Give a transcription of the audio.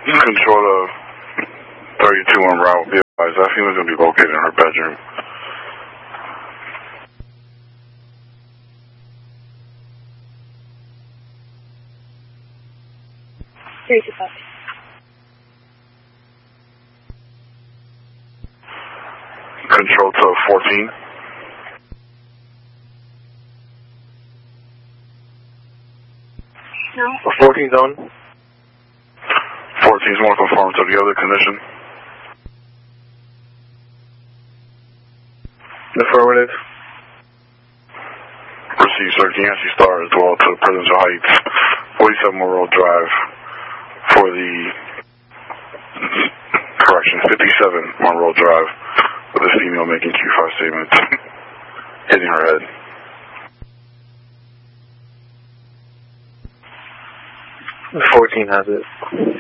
Control of 32 en route. Be advised, that female's going to be located in her bedroom. Control to 14. No. 14's on. 14's more conform to the other condition. Affirmative. Receive, sir. Yancey Star as well to Presidential Heights, 47 Monroe Drive for the, correction, 57 Monroe Drive with this female making Q5 statements, hitting her head. The 14 has it.